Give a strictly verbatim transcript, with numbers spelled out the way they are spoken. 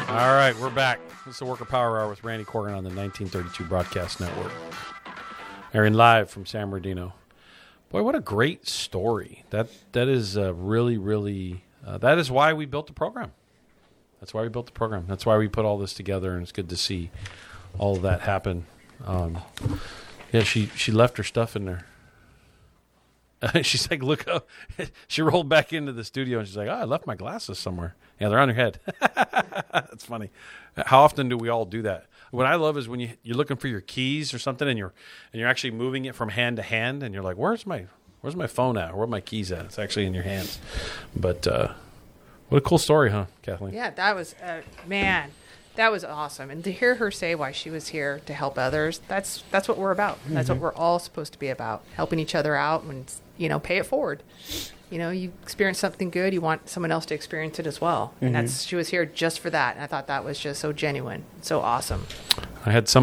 All right, we're back. This is the Worker Power Hour with Randy Corgan on the nineteen thirty-two Broadcast Network. Airing live from San Bernardino. Boy, what a great story. That That is uh, really, really, uh, that is why we built the program. That's why we built the program. That's why we put all this together, and it's good to see all of that happen. Um, yeah, she, she left her stuff in there. She's like, look up. She rolled back into the studio, and she's like, oh, I left my glasses somewhere. Yeah, they're on her head. That's funny. How often do we all do that? What I love is when you, you're looking for your keys or something, and you're and you're actually moving it from hand to hand, and you're like, where's my where's my phone at? Where are my keys at? It's actually in your hands. But uh, what a cool story, huh, Kathleen? Yeah, that was, uh, man, that was awesome. And to hear her say why she was here to help others, that's that's what we're about. That's Mm-hmm. what we're all supposed to be about, helping each other out and, you know, pay it forward. You know, you experience something good, you want someone else to experience it as well. And Mm-hmm. that's she was here just for that. And I thought that was just so genuine, so awesome. I had some.